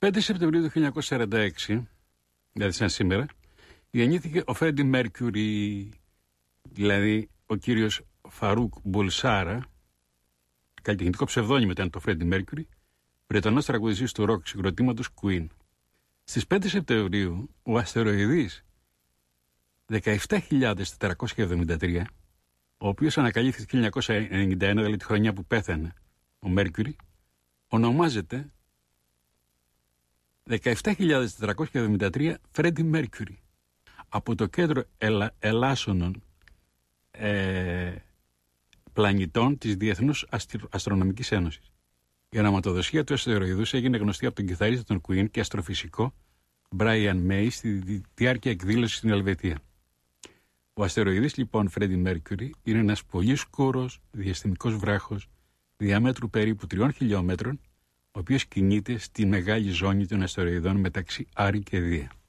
5 Σεπτεμβρίου του 1946, δηλαδή σαν σήμερα, γεννήθηκε ο Φρέντι Μέρκιουρι, δηλαδή ο κύριος Φαρούκ Μπουλσάρα, καλλιτεχνικό ψευδόνυμο ήταν το Φρέντι Μέρκιουρι, Βρετανός τραγουδιστής του ροκ συγκροτήματος Queen. Στις 5 Σεπτεμβρίου, ο αστεροειδής 17.473, ο οποίος ανακαλύφθηκε το 1991, δηλαδή τη χρονιά που πέθανε ο Μέρκιουρι, ονομάζεται 17.473 Φρέντι Μέρκιουρι, από το κέντρο ελάσσονων πλανητών της Διεθνούς Αστρονομικής Ένωσης. Η οραματοδοσία του αστεροειδούς έγινε γνωστή από τον κιθαρίστα των Queen και αστροφυσικό Brian May στη διάρκεια εκδήλωσης στην Ελβετία. Ο αστεροειδής λοιπόν Φρέντι Μέρκιουρι είναι ένας πολύ σκόρος διαστημικός βράχος διαμέτρου περίπου 3 χιλιόμετρων, ο οποίος κινείται στη μεγάλη ζώνη των αστεροειδών μεταξύ Άρη και Δία.